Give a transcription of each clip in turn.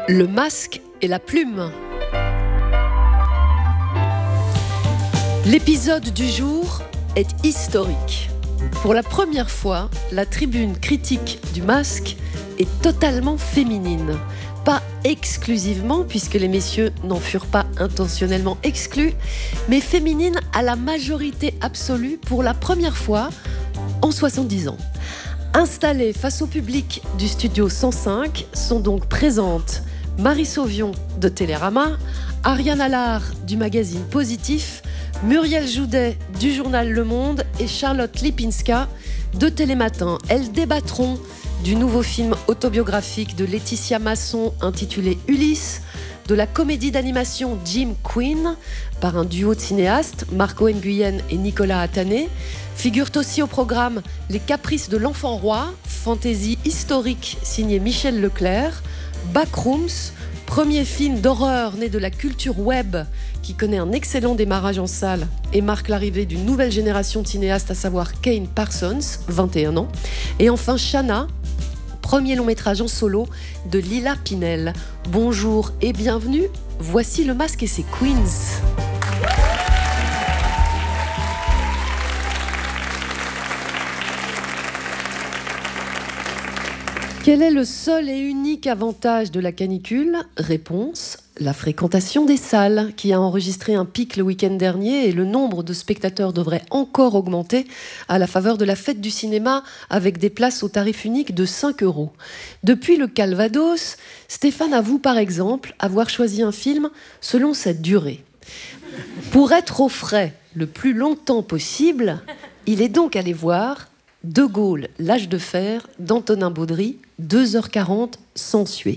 Le masque et la plume. L'épisode du jour est historique. Pour la première fois, la tribune critique du masque est totalement féminine. Pas exclusivement, puisque les messieurs n'en furent pas intentionnellement exclus, mais féminine à la majorité absolue pour la première fois en 70 ans. Installées face au public du Studio 105 sont donc présentes Marie Sauvion de Télérama, Ariane Allard du magazine Positif, Muriel Joudet du journal Le Monde et Charlotte Lipinska de Télématin. Elles débattront du nouveau film autobiographique de Laetitia Masson intitulé Ulysse, de la comédie d'animation Jim Queen par un duo de cinéastes, Marco Nguyen et Nicolas Attané. Figurent aussi au programme Les Caprices de l'Enfant Roi, fantaisie historique signée Michel Leclerc, Backrooms, premier film d'horreur né de la culture web qui connaît un excellent démarrage en salle et marque l'arrivée d'une nouvelle génération de cinéastes, à savoir Kane Parsons, 21 ans. Et enfin Shanna, premier long métrage en solo de Lila Pinel. Bonjour et bienvenue, voici Le Masque et ses Queens. Quel est le seul et unique avantage de la canicule ? Réponse : la fréquentation des salles, qui a enregistré un pic le week-end dernier, et le nombre de spectateurs devrait encore augmenter à la faveur de la fête du cinéma, avec des places au tarif unique de 5 €. Depuis le Calvados, Stéphane avoue par exemple avoir choisi un film selon sa durée. Pour être au frais le plus longtemps possible, il est donc allé voir De Gaulle, l'âge de fer d'Antonin Baudry, 2h40 sans suer.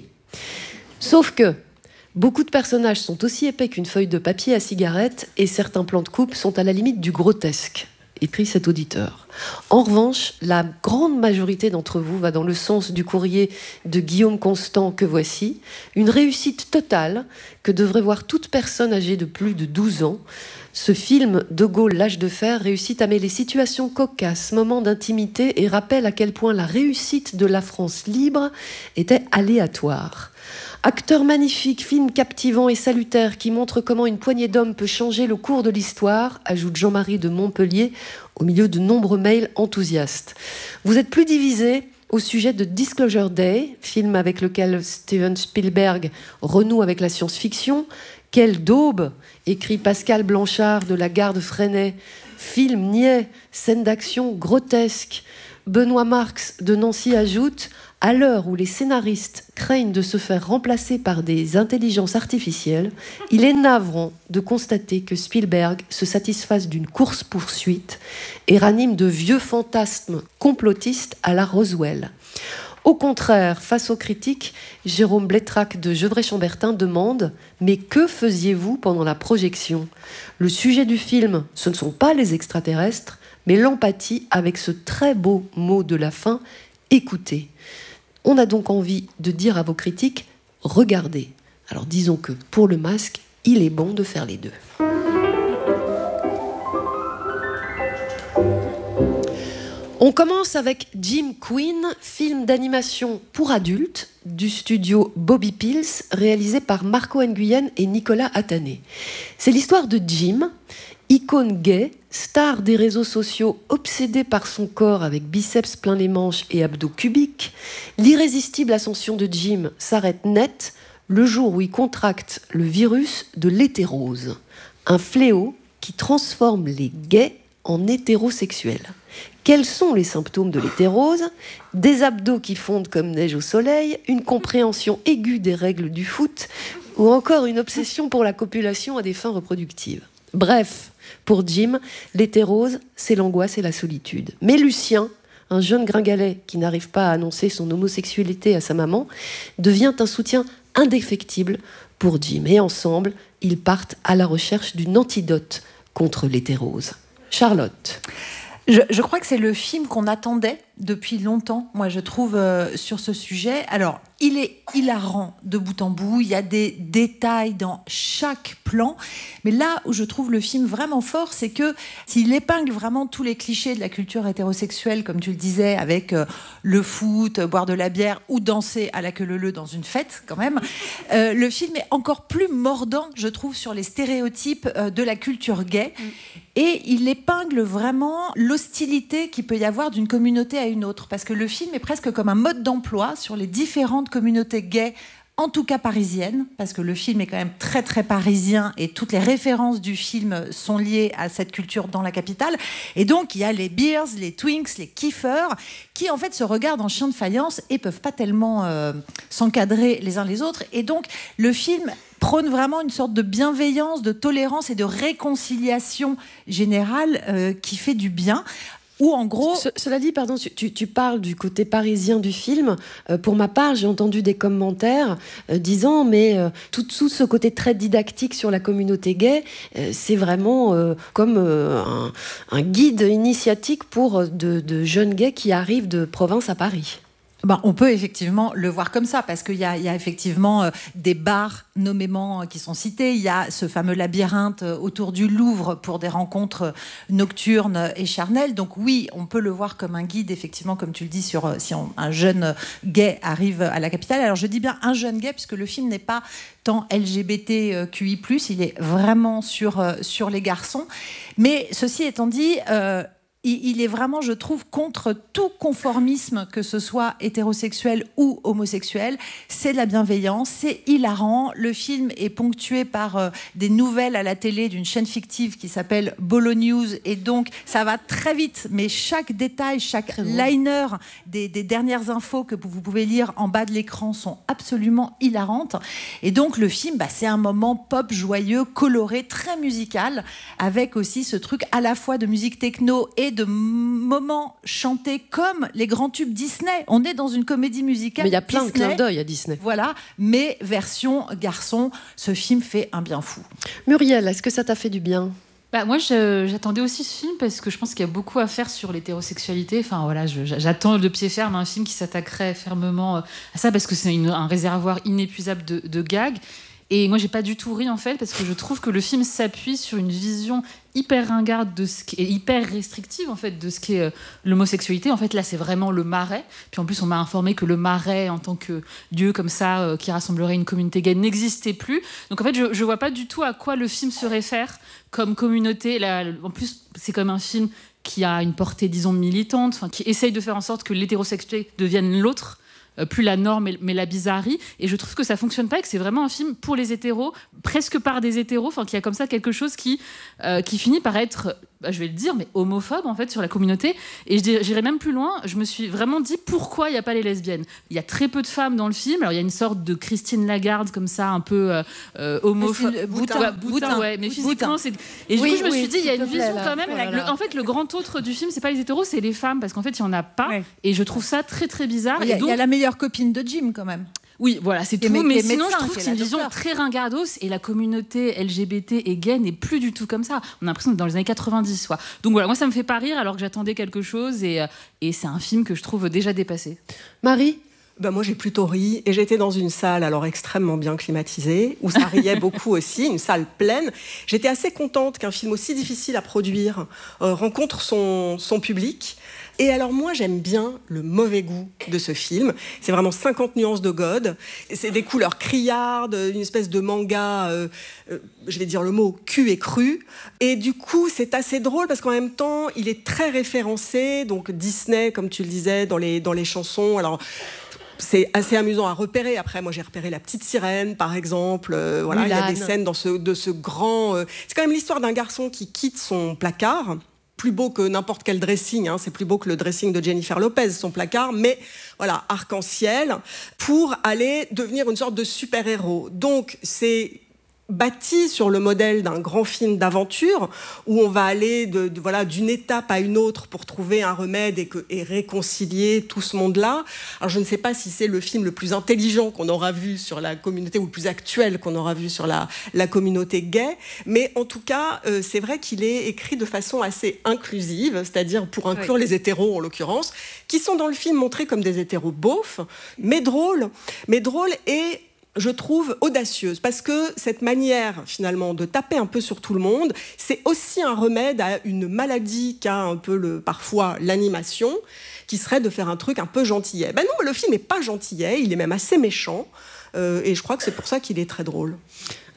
Sauf que beaucoup de personnages sont aussi épais qu'une feuille de papier à cigarette et certains plans de coupe sont à la limite du grotesque, écrit cet auditeur. En revanche, la grande majorité d'entre vous va dans le sens du courrier de Guillaume Constant que voici, une réussite totale que devrait voir toute personne âgée de plus de 12 ans. Ce film, De Gaulle, l'âge de fer, réussit à mêler situations cocasses, moments d'intimité et rappelle à quel point la réussite de la France libre était aléatoire. Acteur magnifique, film captivant et salutaire qui montre comment une poignée d'hommes peut changer le cours de l'histoire, ajoute Jean-Marie de Montpellier au milieu de nombreux mails enthousiastes. Vous êtes plus divisés au sujet de Disclosure Day, film avec lequel Steven Spielberg renoue avec la science-fiction. Quelle daube, écrit Pascal Blanchard de la Garde Freinet. Film niais, scène d'action grotesque. Benoît Marx de Nancy ajoute « À l'heure où les scénaristes craignent de se faire remplacer par des intelligences artificielles, il est navrant de constater que Spielberg se satisfasse d'une course-poursuite et ranime de vieux fantasmes complotistes à la Roswell. » Au contraire, face aux critiques, Jérôme Blétrac de Gevrey-Chambertin demande « Mais que faisiez-vous pendant la projection ?» Le sujet du film, ce ne sont pas les extraterrestres, mais l'empathie avec ce très beau mot de la fin, « écoutez ». On a donc envie de dire à vos critiques « regardez ». Alors disons que pour Le Masque, il est bon de faire les deux. On commence avec Jim Queen, film d'animation pour adultes du studio Bobby Pills, réalisé par Marco Nguyen et Nicolas Attané. C'est l'histoire de Jim, icône gay, star des réseaux sociaux, obsédé par son corps avec biceps plein les manches et abdos cubiques. L'irrésistible ascension de Jim s'arrête net le jour où il contracte le virus de l'hétérose, un fléau qui transforme les gays en hétérosexuels. Quels sont les symptômes de l'hétérose ? Des abdos qui fondent comme neige au soleil, une compréhension aiguë des règles du foot, ou encore une obsession pour la copulation à des fins reproductives. Bref, pour Jim, l'hétérose, c'est l'angoisse et la solitude. Mais Lucien, un jeune gringalet qui n'arrive pas à annoncer son homosexualité à sa maman, devient un soutien indéfectible pour Jim. Et ensemble, ils partent à la recherche d'une antidote contre l'hétérose. Charlotte. Je crois que c'est le film qu'on attendait depuis longtemps, moi je trouve, sur ce sujet. Alors, il est hilarant de bout en bout, il y a des détails dans chaque plan, mais là où je trouve le film vraiment fort, c'est que s'il épingle vraiment tous les clichés de la culture hétérosexuelle, comme tu le disais, avec le foot, boire de la bière ou danser à la queue leu-leu dans une fête quand même, le film est encore plus mordant, je trouve, sur les stéréotypes de la culture gay. Et il épingle vraiment l'hostilité qu'il peut y avoir d'une communauté à une autre. Parce que le film est presque comme un mode d'emploi sur les différentes communautés gays, en tout cas parisiennes, parce que le film est quand même très très parisien et toutes les références du film sont liées à cette culture dans la capitale. Et donc il y a les Beers, les Twinks, les Kiffers, qui en fait se regardent en chiens de faïence et peuvent pas tellement s'encadrer les uns les autres. Et donc le film prône vraiment une sorte de bienveillance, de tolérance et de réconciliation générale qui fait du bien. Ou en gros... Cela dit, pardon, tu parles du côté parisien du film. Pour ma part, j'ai entendu des commentaires disant mais tout ce côté très didactique sur la communauté gay, c'est vraiment comme un guide initiatique pour de jeunes gays qui arrivent de province à Paris. On peut effectivement le voir comme ça, parce qu'il y a effectivement des bars nommément qui sont cités. Il y a ce fameux labyrinthe autour du Louvre pour des rencontres nocturnes et charnelles. Donc oui, on peut le voir comme un guide, effectivement, comme tu le dis, sur si un jeune gay arrive à la capitale. Alors je dis bien un jeune gay, puisque le film n'est pas tant LGBTQI+, il est vraiment sur les garçons. Mais ceci étant dit... il est vraiment, je trouve, contre tout conformisme, que ce soit hétérosexuel ou homosexuel. C'est de la bienveillance, c'est hilarant. Le film est ponctué par des nouvelles à la télé d'une chaîne fictive qui s'appelle Bolo News. Et donc, ça va très vite, mais chaque détail, chaque liner des dernières infos que vous pouvez lire en bas de l'écran sont absolument hilarantes. Et donc, le film, c'est un moment pop joyeux, coloré, très musical, avec aussi ce truc à la fois de musique techno et de moments chantés comme les grands tubes Disney. On est dans une comédie musicale. Mais il y a plein Disney, de clins d'œil à Disney. Voilà, mais version garçon, ce film fait un bien fou. Muriel, est-ce que ça t'a fait du bien ? Moi, j'attendais aussi ce film parce que je pense qu'il y a beaucoup à faire sur l'hétérosexualité. Enfin, voilà, j'attends de pied ferme un film qui s'attaquerait fermement à ça, parce que c'est un réservoir inépuisable de gags. Et moi, j'ai pas du tout ri, en fait, parce que je trouve que le film s'appuie sur une vision hyper ringarde de ce qui est hyper restrictive, en fait, de ce qu'est l'homosexualité. En fait, là, c'est vraiment le Marais. Puis en plus, on m'a informé que le Marais, en tant que lieu comme ça, qui rassemblerait une communauté gay, n'existait plus. Donc en fait, je vois pas du tout à quoi le film se réfère comme communauté. Là, en plus, c'est comme un film qui a une portée, disons, militante, qui essaye de faire en sorte que l'hétérosexualité devienne l'autre, plus la norme mais la bizarrerie, et je trouve que ça fonctionne pas et que c'est vraiment un film pour les hétéros, presque par des hétéros, qu'il y a comme ça quelque chose qui finit par être, je vais le dire, mais homophobe en fait sur la communauté. Et j'irai même plus loin, je me suis vraiment dit pourquoi il n'y a pas les lesbiennes. Il y a très peu de femmes dans le film. Alors il y a une sorte de Christine Lagarde comme ça, un peu homophobe, boutin, ouais, mais physiquement c'est... Et du coup je me suis dit il y a une vision quand même, en fait le grand autre du film c'est pas les hétéros, c'est les femmes, parce qu'en fait il y en a pas, et je trouve ça très très bizarre. Il y a la meilleure copine de Jim quand même. Oui, voilà, c'est tout. Mais sinon, je trouve que c'est une vision très ringardos, et la communauté LGBT et gay n'est plus du tout comme ça. On a l'impression d'être dans les années 90, quoi. Donc voilà, moi, ça me fait pas rire alors que j'attendais quelque chose, et c'est un film que je trouve déjà dépassé. Marie ? Moi, j'ai plutôt ri, et j'étais dans une salle alors extrêmement bien climatisée, où ça riait beaucoup aussi, une salle pleine. J'étais assez contente qu'un film aussi difficile à produire rencontre son public. Et alors moi, j'aime bien le mauvais goût de ce film. C'est vraiment 50 nuances de God. C'est des couleurs criardes, une espèce de manga, je vais dire le mot, cul et cru. Et du coup, c'est assez drôle parce qu'en même temps, il est très référencé. Donc Disney, comme tu le disais, dans les chansons. Alors... c'est assez amusant à repérer. Après, moi, j'ai repéré La Petite Sirène, par exemple. Il y a des scènes de ce grand... C'est quand même l'histoire d'un garçon qui quitte son placard. Plus beau que n'importe quel dressing, c'est plus beau que le dressing de Jennifer Lopez, son placard, mais voilà, arc-en-ciel, pour aller devenir une sorte de super-héros. Donc, c'est bâti sur le modèle d'un grand film d'aventure où on va aller d'une étape à une autre pour trouver un remède et réconcilier tout ce monde-là. Alors je ne sais pas si c'est le film le plus intelligent qu'on aura vu sur la communauté ou le plus actuel qu'on aura vu sur la communauté gay, mais en tout cas c'est vrai qu'il est écrit de façon assez inclusive, c'est-à-dire pour inclure les hétéros en l'occurrence, qui sont dans le film montrés comme des hétéros beaufs, mais drôles et je trouve audacieuse, parce que cette manière, finalement, de taper un peu sur tout le monde, c'est aussi un remède à une maladie qu'a un peu parfois l'animation, qui serait de faire un truc un peu gentillet. Ben non, le film n'est pas gentillet, il est même assez méchant, et je crois que c'est pour ça qu'il est très drôle. Ariane ?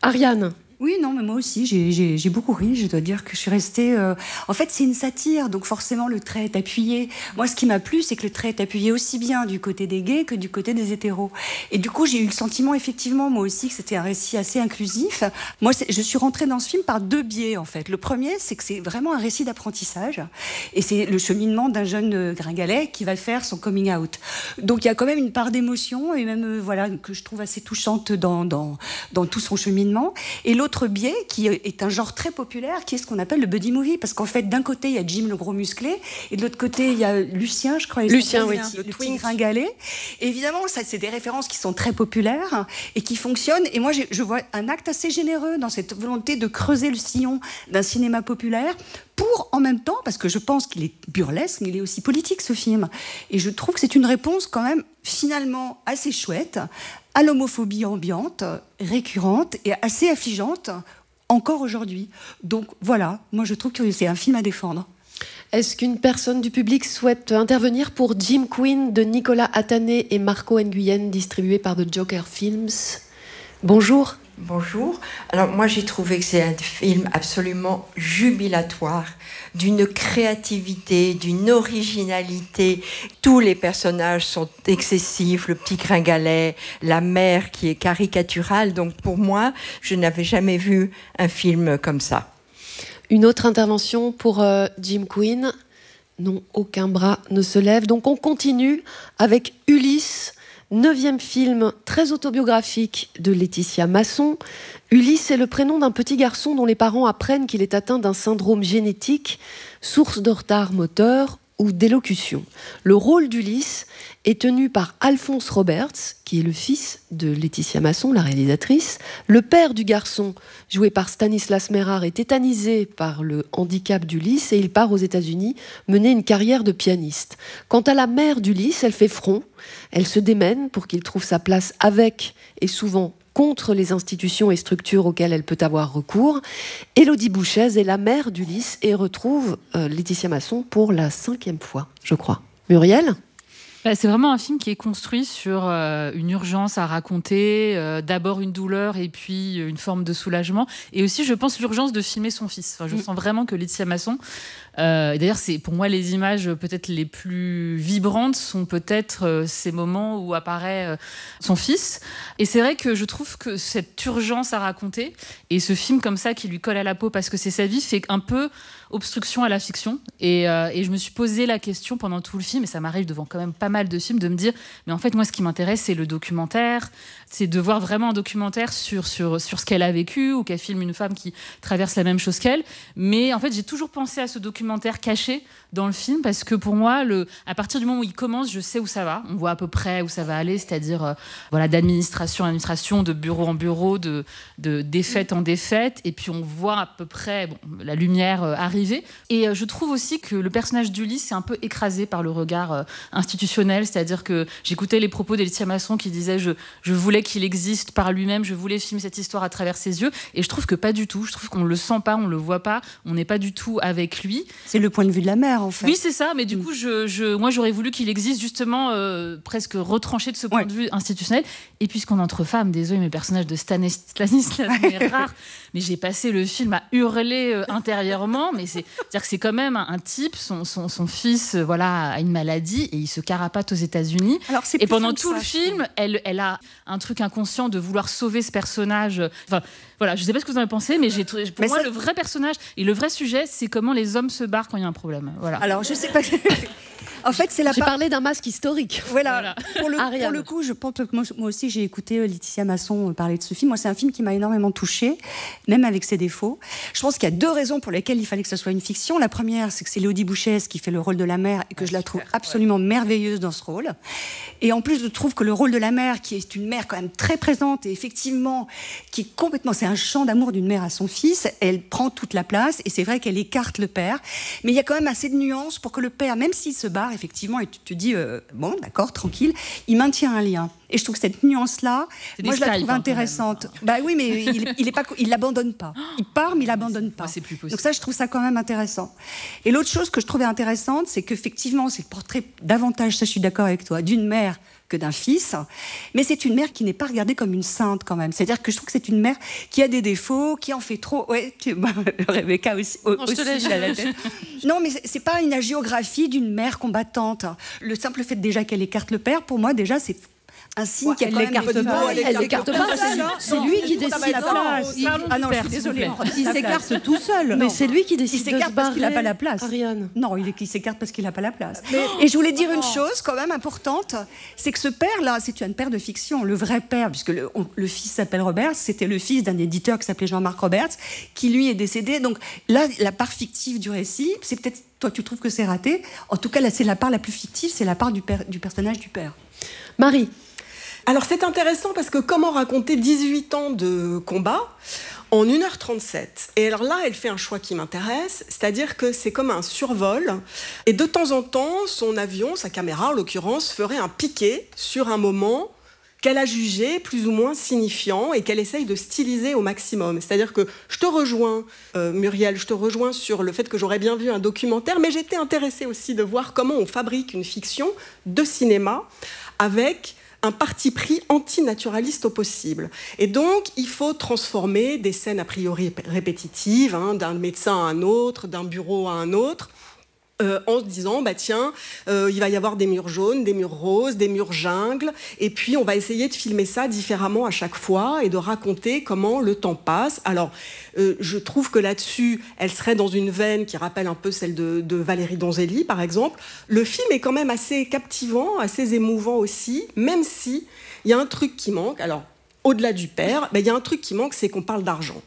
Oui, non, mais moi aussi, j'ai beaucoup ri. Je dois dire que je suis restée... En fait, c'est une satire, donc forcément, le trait est appuyé. Moi, ce qui m'a plu, c'est que le trait est appuyé aussi bien du côté des gays que du côté des hétéros. Et du coup, j'ai eu le sentiment, effectivement, moi aussi, que c'était un récit assez inclusif. Moi, je suis rentrée dans ce film par deux biais, en fait. Le premier, c'est que c'est vraiment un récit d'apprentissage. Et c'est le cheminement d'un jeune gringalet qui va faire son coming out. Donc, il y a quand même une part d'émotion, et même, que je trouve assez touchante dans tout son cheminement. Et l'autre biais, qui est un genre très populaire, qui est ce qu'on appelle le buddy movie, parce qu'en fait, d'un côté, il y a Jim le gros musclé, et de l'autre côté, il y a Lucien, je crois. Lucien, oui. Le petit gringalet. Et évidemment, ça, c'est des références qui sont très populaires et qui fonctionnent. Et moi, je vois un acte assez généreux dans cette volonté de creuser le sillon d'un cinéma populaire pour, en même temps, parce que je pense qu'il est burlesque, mais il est aussi politique, ce film. Et je trouve que c'est une réponse quand même, finalement, assez chouette à l'homophobie ambiante, récurrente et assez affligeante, encore aujourd'hui. Donc voilà, moi je trouve que c'est un film à défendre. Est-ce qu'une personne du public souhaite intervenir pour Jim Queen de Nicolas Attané et Marco Nguyen, distribué par The Joker Films ? Bonjour. Bonjour. Alors moi j'ai trouvé que c'est un film absolument jubilatoire, d'une créativité, d'une originalité. Tous les personnages sont excessifs, le petit gringalet, la mère qui est caricaturale. Donc pour moi, je n'avais jamais vu un film comme ça. Une autre intervention pour Jim Queen ? Non, aucun bras ne se lève. Donc on continue avec Ulysse, 9e film très autobiographique de Laetitia Masson. Ulysse est le prénom d'un petit garçon dont les parents apprennent qu'il est atteint d'un syndrome génétique, source de retard moteur ou d'élocution. Le rôle d'Ulysse est tenu par Alphonse Roberts, qui est le fils de Laetitia Masson, la réalisatrice. Le père du garçon, joué par Stanislas Merard, est tétanisé par le handicap d'Ulysse et il part aux États-Unis mener une carrière de pianiste. Quant à la mère d'Ulysse, elle fait front. Elle se démène pour qu'il trouve sa place avec et souvent contre les institutions et structures auxquelles elle peut avoir recours. Élodie Bouchez est la mère d'Ulysse et retrouve Laetitia Masson pour la 5e fois, je crois. Muriel ? C'est vraiment un film qui est construit sur une urgence à raconter, d'abord une douleur et puis une forme de soulagement. Et aussi, je pense, l'urgence de filmer son fils. Enfin, je sens vraiment que Laetitia Masson... d'ailleurs, c'est pour moi les images peut-être les plus vibrantes sont peut-être ces moments où apparaît son fils. Et c'est vrai que je trouve que cette urgence à raconter et ce film comme ça qui lui colle à la peau parce que c'est sa vie fait un peu obstruction à la fiction. Et je me suis posé la question pendant tout le film, et ça m'arrive devant quand même pas mal de films, de me dire mais en fait moi ce qui m'intéresse c'est le documentaire, c'est de voir vraiment un documentaire sur ce qu'elle a vécu ou qu'elle filme une femme qui traverse la même chose qu'elle. Mais en fait j'ai toujours pensé à ce documentaire caché dans le film parce que pour moi à partir du moment où il commence je sais où ça va, on voit à peu près où ça va aller, c'est-à-dire d'administration en administration, de bureau en bureau, de défaite en défaite, et puis on voit à peu près la lumière arriver. Et je trouve aussi que le personnage d'Ulysse est un peu écrasé par le regard institutionnel, c'est-à-dire que j'écoutais les propos d'Laetitia Masson qui disait je voulais qu'il existe par lui-même, je voulais filmer cette histoire à travers ses yeux, et je trouve que pas du tout, je trouve qu'on le sent pas, on le voit pas, on n'est pas du tout avec lui. C'est le point de vue de la mère en fait. Oui c'est ça, mais du coup moi j'aurais voulu qu'il existe justement presque retranché de ce point de vue institutionnel. Et puisqu'on entre femmes, désolé mes personnages de Stanislas Merard, mais j'ai passé le film à hurler intérieurement, mais c'est-à-dire que c'est quand même un type, son fils a une maladie et il se carapate aux États-Unis. Alors, et pendant tout le film, elle a un truc inconscient de vouloir sauver ce personnage. Enfin, voilà, je sais pas ce que vous en avez pensé, mais pour moi, le vrai personnage et le vrai sujet, c'est comment les hommes se barrent quand il y a un problème. Voilà. Alors, je sais pas... En fait, c'est la J'ai parlé d'un masque historique. Voilà. Pour le coup, je pense que moi aussi, j'ai écouté Laetitia Masson parler de ce film. Moi, c'est un film qui m'a énormément touchée, même avec ses défauts. Je pense qu'il y a 2 raisons pour lesquelles il fallait que ce soit une fiction. La première, c'est que c'est Élodie Bouchèze qui fait le rôle de la mère et que je la trouve absolument merveilleuse dans ce rôle. Et en plus, je trouve que le rôle de la mère, qui est une mère quand même très présente et effectivement, qui est complètement, c'est un chant d'amour d'une mère à son fils, elle prend toute la place et c'est vrai qu'elle écarte le père. Mais il y a quand même assez de nuances pour que le père, même s'il se barre, effectivement, et tu te dis, bon, d'accord, tranquille, il maintient un lien. Et je trouve que cette nuance-là, moi, je la trouve intéressante. Bah oui, mais il l'abandonne pas. Il part, mais il l'abandonne pas. C'est plus possible. Donc ça, je trouve ça quand même intéressant. Et l'autre chose que je trouvais intéressante, c'est qu'effectivement, c'est le portrait davantage, ça je suis d'accord avec toi, d'une mère que d'un fils, mais c'est une mère qui n'est pas regardée comme une sainte quand même. C'est-à-dire que je trouve que c'est une mère qui a des défauts, qui en fait trop. Ouais, Rebecca aussi. Non, je te laisse la tête. Non, mais c'est pas une hagiographie d'une mère combattante. Le simple fait déjà qu'elle écarte le père, pour moi déjà, c'est un signe qu'elle l'écarte pas. Elle l'écarte pas. C'est lui qui décide la place. Ah non, je suis désolée. Il s'écarte tout seul. Mais c'est lui qui décide. Il s'écarte parce qu'il n'a pas la place. Ariane. Non, il s'écarte parce qu'il n'a pas la place. Et je voulais dire une chose quand même importante, c'est que ce père-là, c'est un père de fiction. Le vrai père, puisque le fils s'appelle Roberts, c'était le fils d'un éditeur qui s'appelait Jean-Marc Roberts, qui lui est décédé. Donc là, la part fictive du récit, c'est peut-être, toi tu trouves que c'est raté. En tout cas, là, c'est la part la plus fictive, c'est la part du personnage du père. Marie. Alors c'est intéressant parce que comment raconter 18 ans de combat en 1h37 ? Et alors là, elle fait un choix qui m'intéresse, c'est-à-dire que c'est comme un survol. Et de temps en temps, son avion, sa caméra en l'occurrence, ferait un piqué sur un moment qu'elle a jugé plus ou moins signifiant et qu'elle essaye de styliser au maximum. C'est-à-dire que je te rejoins, Muriel, je te rejoins sur le fait que j'aurais bien vu un documentaire, mais j'étais intéressée aussi de voir comment on fabrique une fiction de cinéma avec un parti pris antinaturaliste au possible. Et donc, il faut transformer des scènes a priori répétitives, d'un médecin à un autre, d'un bureau à un autre, en se disant, bah tiens, il va y avoir des murs jaunes, des murs roses, des murs jungle, et puis on va essayer de filmer ça différemment à chaque fois et de raconter comment le temps passe. Alors, je trouve que là-dessus, elle serait dans une veine qui rappelle un peu celle de Valérie Donzelli, par exemple. Le film est quand même assez captivant, assez émouvant aussi, même si il y a un truc qui manque. Alors, au-delà du père, il y a un truc qui manque, c'est qu'on parle d'argent.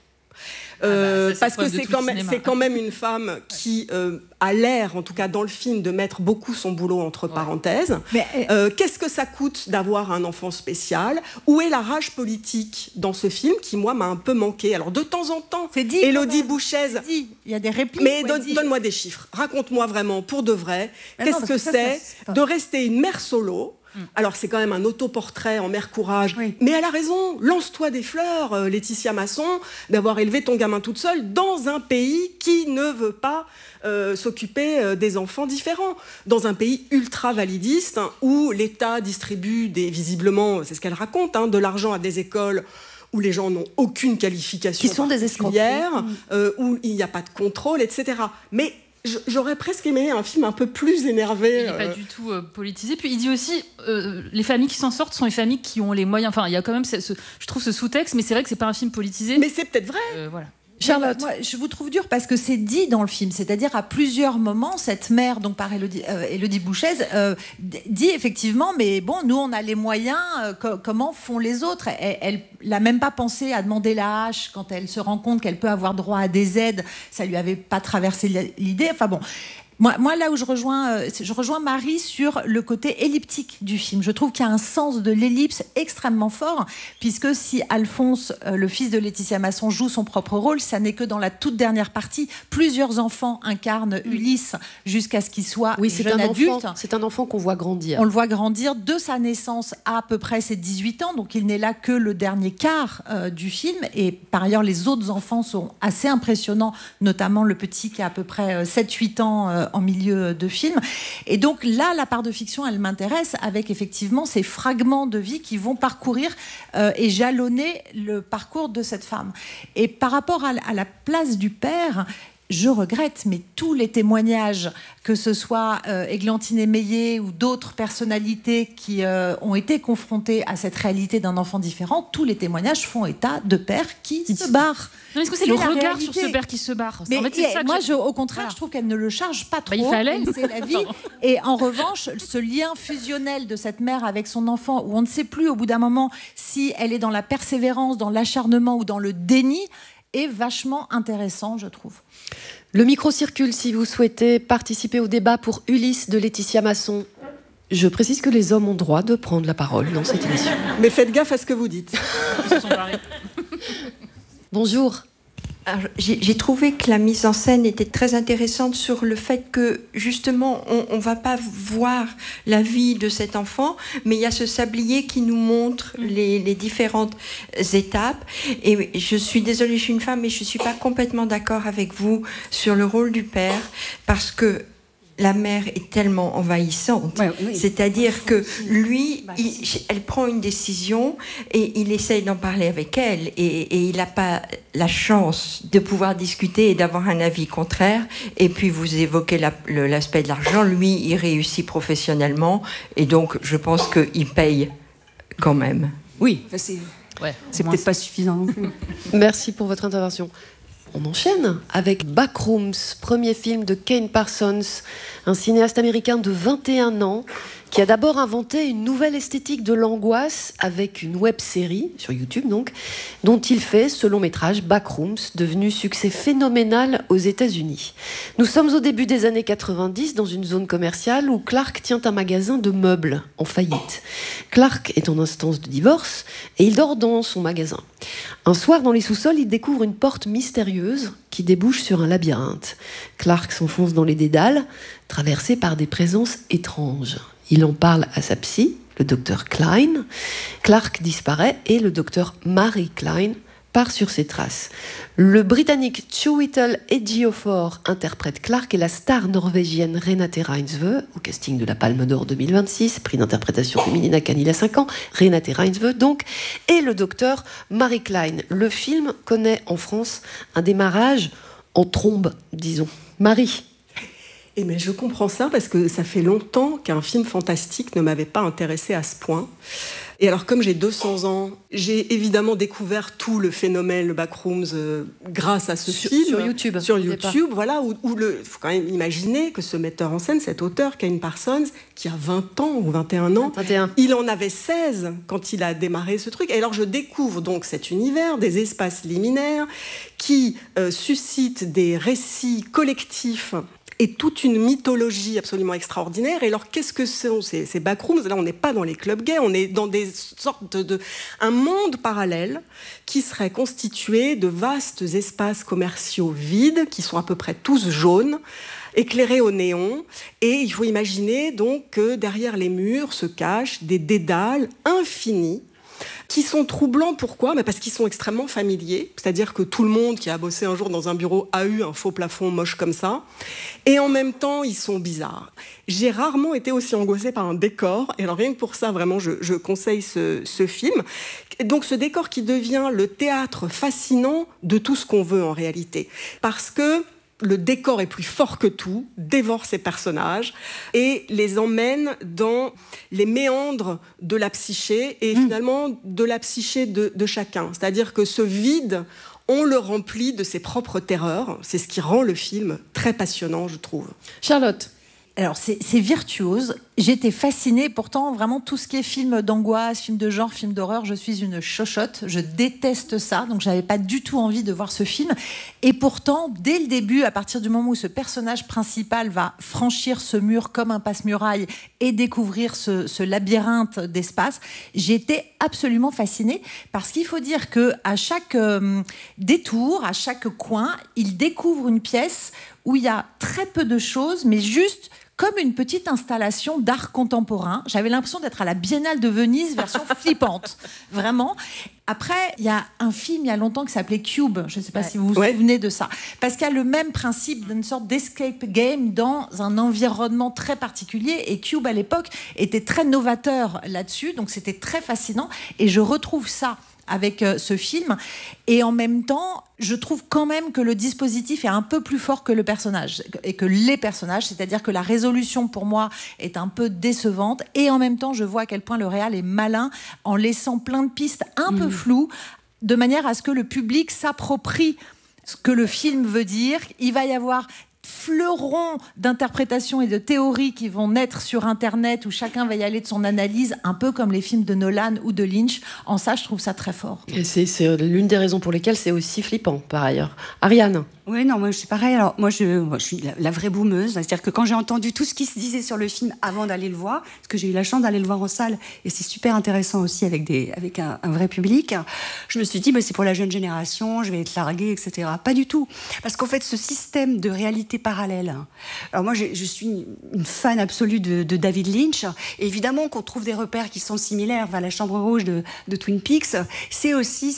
Parce que c'est quand même une femme qui a l'air, en tout cas dans le film, de mettre beaucoup son boulot entre parenthèses. Mais, qu'est-ce que ça coûte d'avoir un enfant spécial ? Où est la rage politique dans ce film qui, moi, m'a un peu manqué ? Alors, de temps en temps, Élodie Bouchèze... Il y a des répliques. Mais donne-moi des chiffres. Raconte-moi vraiment, pour de vrai, qu'est-ce que c'est de rester une mère solo ? Alors, c'est quand même un autoportrait en mère courage. Oui. Mais elle a raison, lance-toi des fleurs, Laetitia Masson, d'avoir élevé ton gamin toute seule dans un pays qui ne veut pas s'occuper des enfants différents. Dans un pays ultra-validiste, où l'État distribue, visiblement, c'est ce qu'elle raconte, de l'argent à des écoles où les gens n'ont aucune qualification qui sont des escrocs, où il n'y a pas de contrôle, etc. Mais j'aurais presque aimé un film un peu plus énervé. Il n'est pas du tout politisé. Puis il dit aussi, les familles qui s'en sortent sont les familles qui ont les moyens. Enfin, il y a quand même, je trouve, ce sous-texte, mais c'est vrai que c'est pas un film politisé. Mais c'est peut-être vrai. Voilà. Charlotte, moi, je vous trouve dur parce que c'est dit dans le film, c'est-à-dire à plusieurs moments, cette mère, donc par Élodie Bouchèze, dit effectivement, mais bon, nous on a les moyens, comment font les autres ? Elle n'a même pas pensé à demander la hache quand elle se rend compte qu'elle peut avoir droit à des aides, ça lui avait pas traversé l'idée. Enfin bon. Moi, là où je rejoins Marie sur le côté elliptique du film. Je trouve qu'il y a un sens de l'ellipse extrêmement fort, puisque si Alphonse, le fils de Laetitia Masson, joue son propre rôle, ça n'est que dans la toute dernière partie. Plusieurs enfants incarnent Ulysse jusqu'à ce qu'il soit jeune adulte. C'est un enfant qu'on voit grandir. On le voit grandir de sa naissance à peu près ses 18 ans, donc il n'est là que le dernier quart du film. Et par ailleurs, les autres enfants sont assez impressionnants, notamment le petit qui a à peu près 7-8 ans en milieu de film. Et donc là, la part de fiction, elle m'intéresse avec effectivement ces fragments de vie qui vont parcourir et jalonner le parcours de cette femme. Et par rapport à la place du père, je regrette, mais tous les témoignages, que ce soit Églantine Émeillé ou d'autres personnalités qui ont été confrontées à cette réalité d'un enfant différent, tous les témoignages font état de pères qui se barrent. Non, est-ce que c'est le regard sur ce père qui se barre? Mais en fait, moi, au contraire, je trouve qu'elle ne le charge pas trop. Il fallait. C'est la vie. Et en revanche, ce lien fusionnel de cette mère avec son enfant, où on ne sait plus au bout d'un moment si elle est dans la persévérance, dans l'acharnement ou dans le déni, est vachement intéressant, je trouve. Le micro circule si vous souhaitez participer au débat pour Ulysse de Laetitia Masson. Je précise que les hommes ont droit de prendre la parole dans cette émission. Mais faites gaffe à ce que vous dites. Ils se sont barrés. Bonjour. Alors, j'ai trouvé que la mise en scène était très intéressante sur le fait que, justement, on ne va pas voir la vie de cet enfant, mais il y a ce sablier qui nous montre les différentes étapes. Et je suis désolée, je suis une femme, mais je ne suis pas complètement d'accord avec vous sur le rôle du père, parce que la mère est tellement envahissante. Oui. C'est-à-dire que lui, elle prend une décision et il essaye d'en parler avec elle. Et il n'a pas la chance de pouvoir discuter et d'avoir un avis contraire. Et puis, vous évoquez l'aspect de l'argent. Lui, il réussit professionnellement. Et donc, je pense qu'il paye quand même. Oui, c'est peut-être pas suffisant non plus. Merci pour votre intervention. On enchaîne avec Backrooms, premier film de Kane Parsons, un cinéaste américain de 21 ans qui a d'abord inventé une nouvelle esthétique de l'angoisse avec une web-série, sur YouTube donc, dont il fait ce long métrage Backrooms, devenu succès phénoménal aux États-Unis. Nous sommes au début des années 90 dans une zone commerciale où Clark tient un magasin de meubles en faillite. Clark est en instance de divorce et il dort dans son magasin. Un soir, dans les sous-sols, il découvre une porte mystérieuse qui débouche sur un labyrinthe. Clark s'enfonce dans les dédales, traversé par des présences étranges. Il en parle à sa psy, le docteur Klein. Clark disparaît et le docteur Mary Klein part sur ses traces. Le Britannique Chiwetel Ejiofor interprète Clark et la star norvégienne Renate Reinsve, au casting de la Palme d'Or 2026, prix d'interprétation féminine à Cannes il y a 5 ans, Renate Reinsve donc, et le docteur Mary Klein. Le film connaît en France un démarrage en trombe, disons. Marie. Eh bien, je comprends ça parce que ça fait longtemps qu'un film fantastique ne m'avait pas intéressé à ce point. Et alors, comme j'ai 200 ans, j'ai évidemment découvert tout le phénomène, le Backrooms, grâce à ce film. Sur YouTube. Sur YouTube, voilà, où il faut quand même imaginer que ce metteur en scène, cet auteur, Kane Parsons, qui a 20 ans ou 21 ans, 21. Il en avait 16 quand il a démarré ce truc. Et alors, je découvre donc cet univers, des espaces liminaires qui suscitent des récits collectifs et toute une mythologie absolument extraordinaire. Et alors, qu'est-ce que sont ces backrooms? Là, on n'est pas dans les clubs gays, on est dans des sortes un monde parallèle qui serait constitué de vastes espaces commerciaux vides, qui sont à peu près tous jaunes, éclairés au néon. Et il faut imaginer donc que derrière les murs se cachent des dédales infinis, qui sont troublants. Pourquoi? Parce qu'ils sont extrêmement familiers. C'est-à-dire que tout le monde qui a bossé un jour dans un bureau a eu un faux plafond moche comme ça. Et en même temps, ils sont bizarres. J'ai rarement été aussi angoissée par un décor. Et alors, rien que pour ça, vraiment, je conseille ce film. Donc, ce décor qui devient le théâtre fascinant de tout ce qu'on veut en réalité. Parce que le décor est plus fort que tout, dévore ses personnages et les emmène dans les méandres de la psyché et finalement de la psyché de chacun. C'est-à-dire que ce vide, on le remplit de ses propres terreurs. C'est ce qui rend le film très passionnant, je trouve. Charlotte. Alors, c'est virtuose. J'étais fascinée. Pourtant, vraiment, tout ce qui est film d'angoisse, film de genre, film d'horreur, je suis une chochotte. Je déteste ça. Donc, je n'avais pas du tout envie de voir ce film. Et pourtant, dès le début, à partir du moment où ce personnage principal va franchir ce mur comme un passe-muraille et découvrir ce labyrinthe d'espace, j'étais absolument fascinée. Parce qu'il faut dire qu'à chaque détour, à chaque coin, il découvre une pièce où il y a très peu de choses, mais juste comme une petite installation d'art contemporain. J'avais l'impression d'être à la Biennale de Venise, version flippante, vraiment. Après, il y a un film il y a longtemps qui s'appelait Cube. Je ne sais pas si vous vous souvenez de ça. Parce qu'il y a le même principe d'une sorte d'escape game dans un environnement très particulier. Et Cube, à l'époque, était très novateur là-dessus. Donc, c'était très fascinant. Et je retrouve ça avec ce film. Et en même temps, je trouve quand même que le dispositif est un peu plus fort que le personnage et que les personnages, c'est-à-dire que la résolution pour moi est un peu décevante. Et en même temps, je vois à quel point le réal est malin en laissant plein de pistes un peu floues, de manière à ce que le public s'approprie ce que le film veut dire. Il va y avoir fleurons d'interprétations et de théories qui vont naître sur Internet, où chacun va y aller de son analyse, un peu comme les films de Nolan ou de Lynch. En ça, je trouve ça très fort. Et c'est l'une des raisons pour lesquelles c'est aussi flippant, par ailleurs. Ariane? Oui, non, moi c'est pareil. Alors moi je suis la vraie boumeuse, c'est-à-dire que quand j'ai entendu tout ce qui se disait sur le film avant d'aller le voir, parce que j'ai eu la chance d'aller le voir en salle, et c'est super intéressant aussi avec un vrai public, je me suis dit, c'est pour la jeune génération, je vais être larguée, etc. Pas du tout, parce qu'en fait ce système de réalité parallèle, alors moi je suis une fan absolue de David Lynch, et évidemment qu'on trouve des repères qui sont similaires, la chambre rouge de Twin Peaks, c'est aussi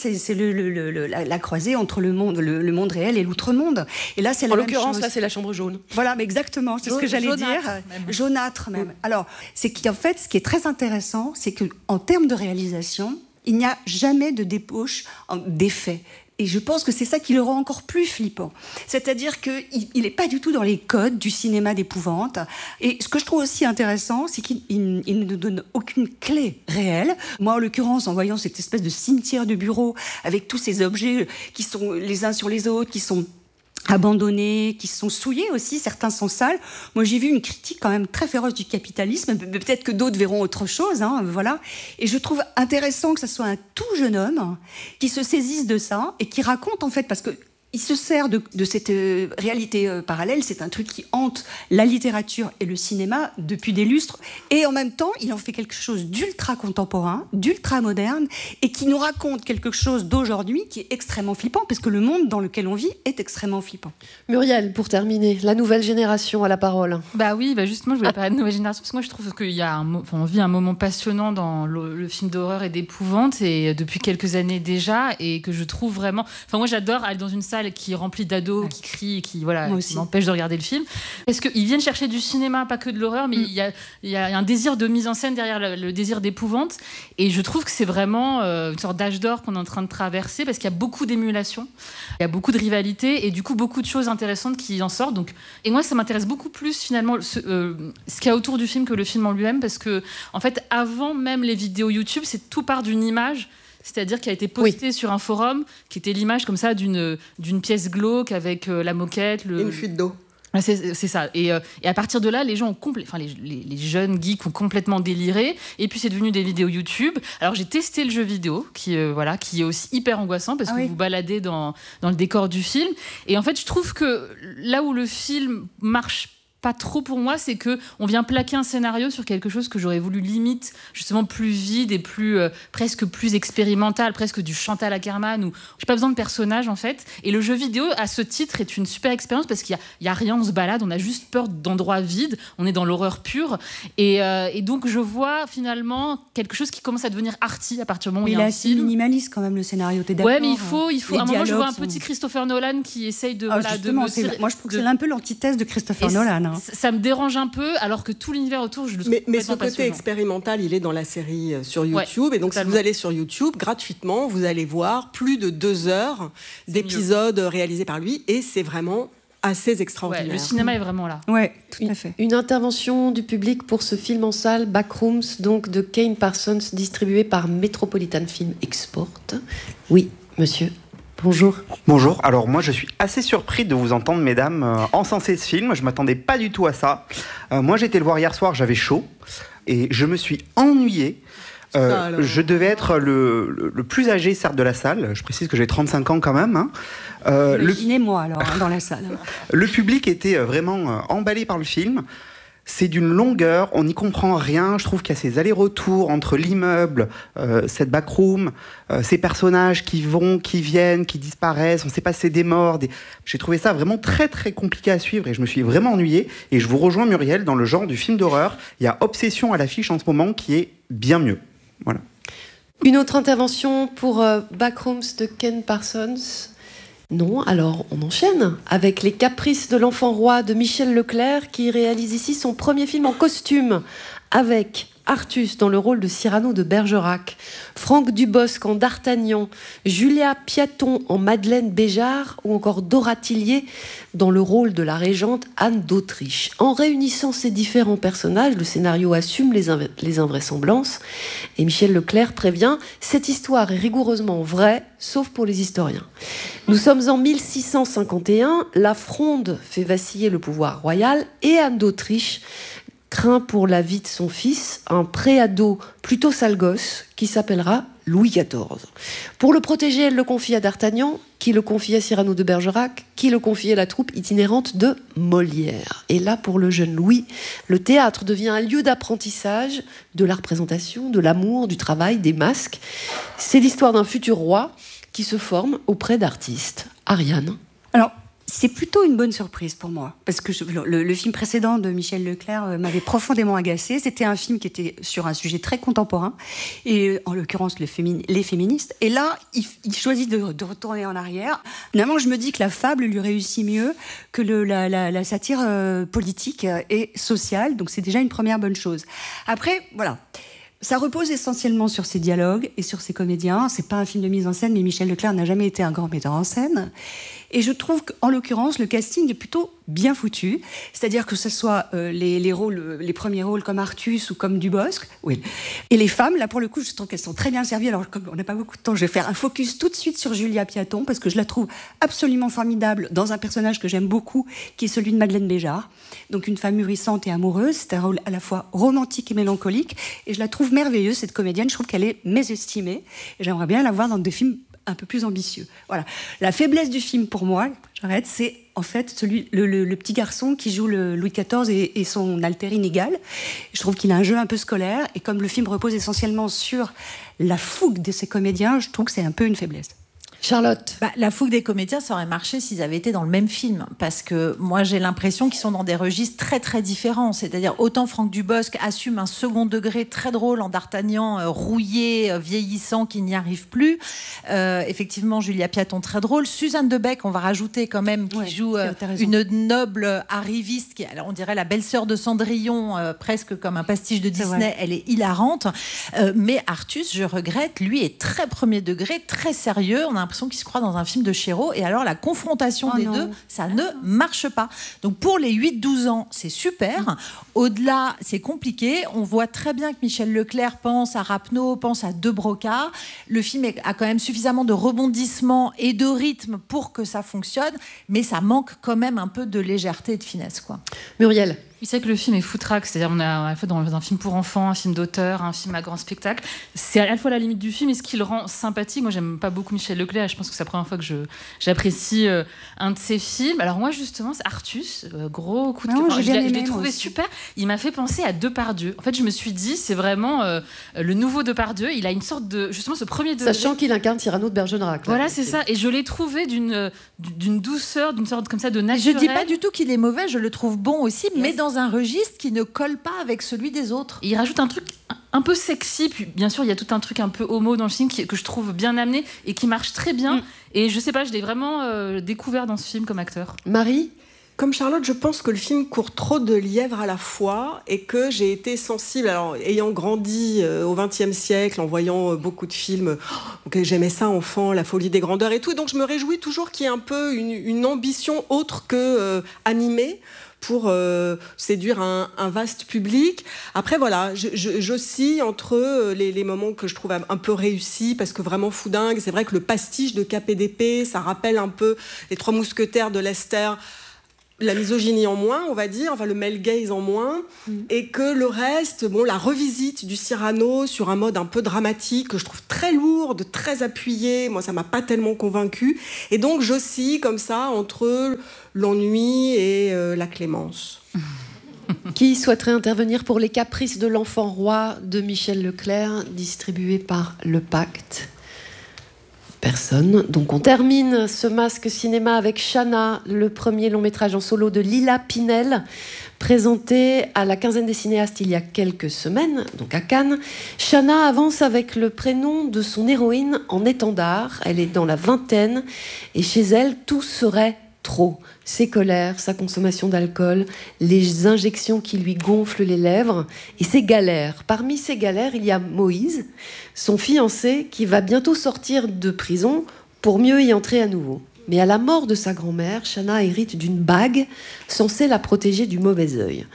la croisée entre le monde réel et l'outre-monde. Et là, c'est la même chose. En l'occurrence, là, c'est la chambre jaune. Voilà, mais exactement, c'est ce que j'allais dire. Jaunâtre même. Alors, c'est qu'en fait, ce qui est très intéressant, c'est qu'en termes de réalisation, il n'y a jamais de débauche d'effet. Et je pense que c'est ça qui le rend encore plus flippant. C'est-à-dire qu'il n'est pas du tout dans les codes du cinéma d'épouvante. Et ce que je trouve aussi intéressant, c'est qu'il ne nous donne aucune clé réelle. Moi, en l'occurrence, en voyant cette espèce de cimetière de bureau avec tous ces objets qui sont les uns sur les autres, qui sont abandonnés, qui sont souillés aussi, certains sont sales. Moi, j'ai vu une critique quand même très féroce du capitalisme, peut-être que d'autres verront autre chose, voilà. Et je trouve intéressant que ce soit un tout jeune homme qui se saisisse de ça et qui raconte, en fait, parce que il se sert de cette réalité parallèle. C'est un truc qui hante la littérature et le cinéma depuis des lustres. Et en même temps, il en fait quelque chose d'ultra contemporain, d'ultra moderne, et qui nous raconte quelque chose d'aujourd'hui qui est extrêmement flippant, parce que le monde dans lequel on vit est extrêmement flippant. Muriel, pour terminer, la nouvelle génération à la parole. Oui, justement, je voulais parler de nouvelle génération, parce que moi, je trouve qu'il y a on vit un moment passionnant dans le film d'horreur et d'épouvante, et depuis quelques années déjà, et que je trouve vraiment... moi, j'adore aller dans une salle qui est remplie d'ados, qui crient, qui m'empêchent de regarder le film. Parce qu'ils viennent chercher du cinéma, pas que de l'horreur, mais il y a un désir de mise en scène derrière le désir d'épouvante. Et je trouve que c'est vraiment une sorte d'âge d'or qu'on est en train de traverser, parce qu'il y a beaucoup d'émulation, il y a beaucoup de rivalité, et du coup, beaucoup de choses intéressantes qui en sortent. Et moi, ça m'intéresse beaucoup plus, finalement, ce qu'il y a autour du film que le film en lui-même, parce que, en fait, avant même les vidéos YouTube, tout part d'une image, c'est-à-dire qui a été postée sur un forum, qui était l'image comme ça d'une pièce glauque avec la moquette, une fuite d'eau. C'est ça. Et à partir de là, les gens ont les jeunes geeks ont complètement déliré. Et puis c'est devenu des vidéos YouTube. Alors j'ai testé le jeu vidéo, qui est aussi hyper angoissant, parce que vous baladez dans le décor du film. Et en fait, je trouve que là où le film marche pas trop pour moi, c'est que on vient plaquer un scénario sur quelque chose que j'aurais voulu limite justement plus vide et plus presque plus expérimental, presque du Chantal Akerman, où j'ai pas besoin de personnages en fait. Et le jeu vidéo à ce titre est une super expérience, parce qu'il y a rien, on se balade, on a juste peur d'endroits vides, on est dans l'horreur pure, et donc je vois finalement quelque chose qui commence à devenir arty à partir du moment où il y a un film. Il est assez minimaliste quand même, le scénario, t'es d'accord? Ouais, mais il faut à un moment je vois un petit Christopher Nolan qui essaye de moi je trouve que c'est un peu l'antithèse de Christopher Nolan. Ça me dérange un peu, alors que tout l'univers autour, je le trouve mais ce côté expérimental, il est dans la série sur YouTube. Et donc, si vous allez sur YouTube, gratuitement, vous allez voir plus de 2 heures d'épisodes réalisés par lui. Et c'est vraiment assez extraordinaire. Le cinéma est vraiment là. Oui, tout à fait. Une intervention du public pour ce film en salle, Backrooms, donc de Kane Parsons, distribué par Metropolitan Film Export. Oui, monsieur. Bonjour. Bonjour. Alors moi je suis assez surpris de vous entendre, mesdames, encenser ce film. Je m'attendais pas du tout à ça. Moi j'ai été le voir hier soir, j'avais chaud et je me suis ennuyé. Je devais être le plus âgé, certes, de la salle. Je précise que j'ai 35 ans quand même. Imaginez-moi alors dans la salle. Le public était vraiment emballé par le film. C'est d'une longueur, on n'y comprend rien. Je trouve qu'il y a ces allers-retours entre l'immeuble, cette backroom, ces personnages qui vont, qui viennent, qui disparaissent. On ne sait pas si c'est des morts. J'ai trouvé ça vraiment très très compliqué à suivre et je me suis vraiment ennuyé. Et je vous rejoins, Muriel, dans le genre du film d'horreur. Il y a Obsession à l'affiche en ce moment qui est bien mieux. Voilà. Une autre intervention pour Backrooms de Ken Parsons. Non, alors on enchaîne avec Les Caprices de l'Enfant Roi de Michel Leclerc, qui réalise ici son premier film en costume, avec Artus dans le rôle de Cyrano de Bergerac, Franck Dubosc en D'Artagnan, Julia Piaton en Madeleine Béjart ou encore Dora Tillier dans le rôle de la régente Anne d'Autriche. En réunissant ces différents personnages, le scénario assume les invraisemblances et Michel Leclerc prévient « Cette histoire est rigoureusement vraie, sauf pour les historiens ». Nous sommes en 1651, la Fronde fait vaciller le pouvoir royal et Anne d'Autriche craint pour la vie de son fils, un préado plutôt sale gosse qui s'appellera Louis XIV. Pour le protéger, elle le confie à D'Artagnan, qui le confie à Cyrano de Bergerac, qui le confie à la troupe itinérante de Molière. Et là, pour le jeune Louis, le théâtre devient un lieu d'apprentissage de la représentation, de l'amour, du travail, des masques. C'est l'histoire d'un futur roi qui se forme auprès d'artistes. Ariane. Alors, c'est plutôt une bonne surprise pour moi, parce que le film précédent de Michel Leclerc m'avait profondément agacée. C'était un film qui était sur un sujet très contemporain, et en l'occurrence les féministes. Et là, il choisit de retourner en arrière. Finalement, je me dis que la fable lui réussit mieux que la satire politique et sociale, donc c'est déjà une première bonne chose. Après, voilà. Ça repose essentiellement sur ses dialogues et sur ses comédiens. C'est pas un film de mise en scène, mais Michel Leclerc n'a jamais été un grand metteur en scène. Et je trouve qu'en l'occurrence, le casting est plutôt bien foutu. C'est-à-dire que ce soit les premiers rôles comme Artus ou comme Dubosc. Oui. Et les femmes, là pour le coup, je trouve qu'elles sont très bien servies. Alors comme on n'a pas beaucoup de temps, je vais faire un focus tout de suite sur Julia Piaton, parce que je la trouve absolument formidable dans un personnage que j'aime beaucoup, qui est celui de Madeleine Béjart. Donc une femme mûrissante et amoureuse. C'est un rôle à la fois romantique et mélancolique. Et je la trouve merveilleuse, cette comédienne. Je trouve qu'elle est mésestimée. Et j'aimerais bien la voir dans des films un peu plus ambitieux. Voilà. La faiblesse du film pour moi, j'arrête, c'est en fait le petit garçon qui joue le Louis XIV et son alter inégal. Je trouve qu'il a un jeu un peu scolaire, et comme le film repose essentiellement sur la fougue de ces comédiens, je trouve que c'est un peu une faiblesse. Charlotte. La fougue des comédiens, ça aurait marché s'ils avaient été dans le même film, parce que moi j'ai l'impression qu'ils sont dans des registres très très différents. C'est-à-dire autant Franck Dubosc assume un second degré très drôle en D'Artagnan, rouillé, vieillissant, qui n'y arrive plus. Effectivement, Julia Piaton très drôle. Suzanne Debec, on va rajouter quand même, qui joue une noble arriviste, qui, alors on dirait la belle-sœur de Cendrillon, presque comme un pastiche de Disney. Elle est hilarante. Mais Artus, je regrette, lui est très premier degré, très sérieux. On a l'impression qu'il se croit dans un film de Chéreau, et alors la confrontation des deux, ça ne marche pas. Donc pour les 8-12 ans, c'est super. Au-delà, c'est compliqué. On voit très bien que Michel Leclerc pense à Rapneau, pense à De Broca. Le film a quand même suffisamment de rebondissements et de rythme pour que ça fonctionne, mais ça manque quand même un peu de légèreté et de finesse, quoi. Muriel. Oui, c'est vrai que le film est foutraque, c'est-à-dire on est à la fois dans un film pour enfants, un film d'auteur, un film à grand spectacle. C'est à la fois la limite du film et ce qui le rend sympathique. Moi, j'aime pas beaucoup Michel Leclerc, je pense que c'est la première fois que j'apprécie un de ses films. Alors moi, justement, c'est Artus, gros coup de cœur. Je l'ai trouvé super. Il m'a fait penser à Depardieu. En fait, je me suis dit, c'est vraiment le nouveau Depardieu. Il a une sorte de, justement, ce premier degré. Sachant qu'il incarne Cyrano de Bergerac. Voilà, c'est ça. Et je l'ai trouvé d'une douceur, d'une sorte comme ça de naturel. Je dis pas du tout qu'il est mauvais, je le trouve bon aussi, mais dans un registre qui ne colle pas avec celui des autres. Et il rajoute un truc un peu sexy, puis bien sûr il y a tout un truc un peu homo dans le film que je trouve bien amené et qui marche très bien. Et je sais pas, je l'ai vraiment découvert dans ce film comme acteur. Marie ? Comme Charlotte, je pense que le film court trop de lièvres à la fois, et que j'ai été sensible, alors ayant grandi au XXe siècle, en voyant beaucoup de films, j'aimais ça enfant, La folie des grandeurs et tout, donc je me réjouis toujours qu'il y ait un peu une ambition autre que animée, pour séduire un vaste public. Après, voilà, j'oscille entre les moments que je trouve un peu réussis, parce que vraiment foudingue. C'est vrai que le pastiche de KPDP, ça rappelle un peu les Trois Mousquetaires de Lester. La misogynie en moins, on va dire, enfin le male gaze en moins, et que le reste, la revisite du Cyrano sur un mode un peu dramatique, que je trouve très lourde, très appuyée, moi ça m'a pas tellement convaincue, et donc j'oscille comme ça entre l'ennui et la clémence. Qui souhaiterait intervenir pour Les Caprices de l'enfant roi de Michel Leclerc, distribué par Le Pacte? Personne. Donc on termine ce Masque Cinéma avec Chana, le premier long métrage en solo de Lila Pinel, présenté à la quinzaine des cinéastes il y a quelques semaines, donc à Cannes. Chana avance avec le prénom de son héroïne en étendard. Elle est dans la vingtaine et chez elle, tout serait trop. Ses colères, sa consommation d'alcool, les injections qui lui gonflent les lèvres et ses galères. Parmi ces galères, il y a Moïse, son fiancé, qui va bientôt sortir de prison pour mieux y entrer à nouveau. Mais à la mort de sa grand-mère, Chana hérite d'une bague censée la protéger du mauvais œil.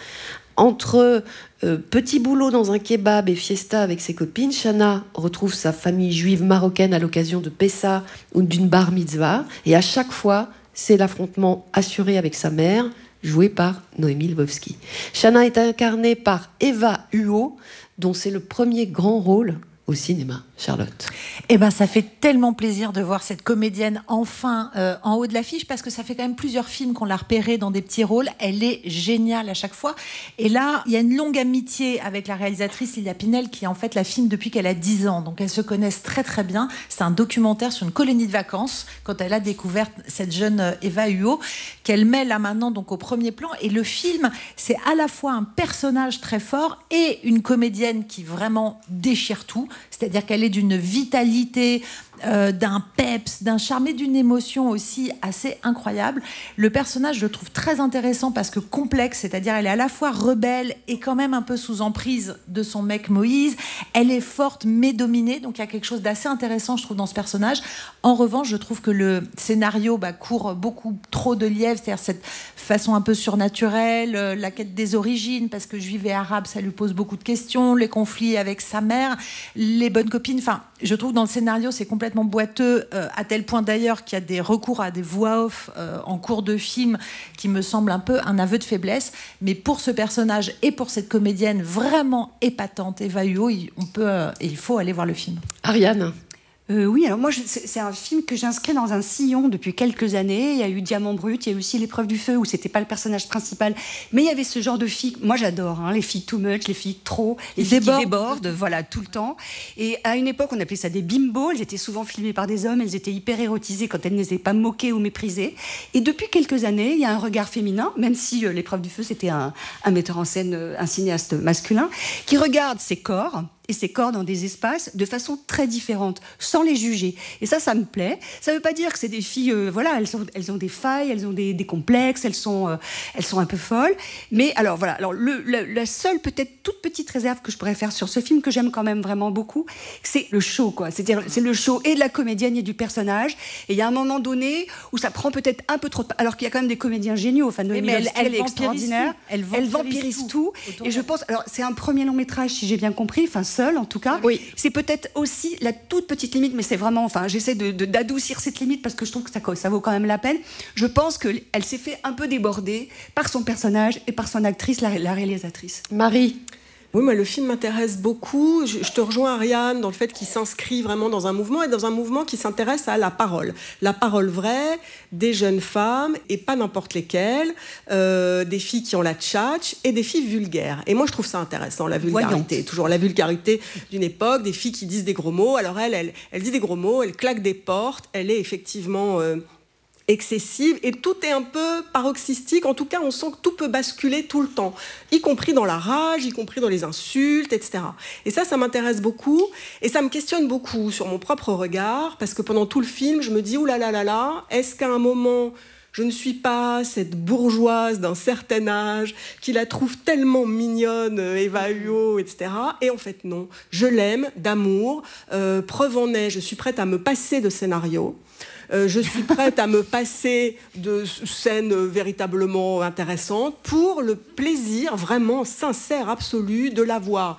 Entre petit boulot dans un kebab et fiesta avec ses copines, Chana retrouve sa famille juive marocaine à l'occasion de Pessa ou d'une bar mitzvah. Et à chaque fois, c'est l'affrontement assuré avec sa mère, jouée par Noémie Lvovsky. Chana est incarnée par Eva Huot, dont c'est le premier grand rôle au cinéma. Charlotte. Eh ben, ça fait tellement plaisir de voir cette comédienne enfin en haut de l'affiche, parce que ça fait quand même plusieurs films qu'on l'a repérée dans des petits rôles. Elle est géniale à chaque fois. Et là, il y a une longue amitié avec la réalisatrice Lilia Pinel, qui en fait la filme depuis qu'elle a 10 ans. Donc elles se connaissent très très bien. C'est un documentaire sur une colonie de vacances, quand elle a découvert cette jeune Eva Huot, qu'elle met là maintenant donc au premier plan. Et le film, c'est à la fois un personnage très fort et une comédienne qui vraiment déchire tout. C'est-à-dire qu'elle est d'une vitalité, d'un peps, d'un charme et d'une émotion aussi assez incroyable. Le personnage, je le trouve très intéressant parce que complexe, c'est-à-dire elle est à la fois rebelle et quand même un peu sous emprise de son mec Moïse. Elle est forte mais dominée, donc il y a quelque chose d'assez intéressant, je trouve, dans ce personnage. En revanche, je trouve que le scénario court beaucoup trop de lièvre, c'est-à-dire cette façon un peu surnaturelle, la quête des origines, parce que juive et arabe, ça lui pose beaucoup de questions, les conflits avec sa mère, les bonnes copines, enfin, je trouve dans le scénario, c'est complètement boiteux, à tel point d'ailleurs qu'il y a des recours à des voix off en cours de film qui me semble un peu un aveu de faiblesse. Mais pour ce personnage et pour cette comédienne vraiment épatante, Eva Huot, il faut aller voir le film. Ariane. Oui, alors moi, c'est un film que j'inscris dans un sillon depuis quelques années. Il y a eu Diamant Brut, il y a eu aussi L'épreuve du feu, où c'était pas le personnage principal, mais il y avait ce genre de filles. Moi, j'adore les filles too much, les filles trop, les filles qui débordent, voilà, tout le temps. Et à une époque, on appelait ça des bimbos. Elles étaient souvent filmées par des hommes, elles étaient hyper érotisées quand elles n'étaient pas moquées ou méprisées. Et depuis quelques années, il y a un regard féminin, même si L'épreuve du feu, c'était un metteur en scène, un cinéaste masculin, qui regarde ses corps et ses corps dans des espaces de façon très différente, sans les juger. Et ça me plaît. Ça ne veut pas dire que c'est des filles, voilà, elles ont des failles, elles ont des complexes, elles sont un peu folles. Mais alors voilà, la seule peut-être toute petite réserve que je pourrais faire sur ce film, que j'aime quand même vraiment beaucoup, c'est le show, quoi. C'est-à-dire, c'est le show et de la comédienne et du personnage. Et il y a un moment donné où ça prend peut-être un peu trop de... Alors qu'il y a quand même des comédiens géniaux. Enfin, Noémie Lvovsky, elle est extraordinaire. Elle vampirise tout. Et je pense... Alors, c'est un premier long métrage, si j'ai bien compris, enfin, seul en tout cas. Oui. C'est peut-être aussi la toute petite limite, mais c'est vraiment... Enfin, j'essaie d'adoucir cette limite parce que je trouve que ça vaut quand même la peine. Je pense qu'elle s'est fait un peu déborder par son personnage et par son actrice, la réalisatrice. Marie. Oui, moi, le film m'intéresse beaucoup. Je te rejoins, Ariane, dans le fait qu'il s'inscrit vraiment dans un mouvement, et dans un mouvement qui s'intéresse à la parole. La parole vraie, des jeunes femmes, et pas n'importe lesquelles, des filles qui ont la tchatch, et des filles vulgaires. Et moi, je trouve ça intéressant, la vulgarité. Voyante. Toujours la vulgarité d'une époque, des filles qui disent des gros mots. Alors elle dit des gros mots, elle claque des portes, elle est effectivement... excessive, et tout est un peu paroxystique. En tout cas, on sent que tout peut basculer tout le temps, y compris dans la rage, y compris dans les insultes, etc. Et ça m'intéresse beaucoup, et ça me questionne beaucoup sur mon propre regard, parce que pendant tout le film, je me dis, oulala, est-ce qu'à un moment, je ne suis pas cette bourgeoise d'un certain âge qui la trouve tellement mignonne, Eva Huot, etc. Et en fait, non. Je l'aime d'amour. Preuve en est, je suis prête à me passer de scénario. Je suis prête à me passer de scènes véritablement intéressantes pour le plaisir vraiment sincère, absolu, de la voir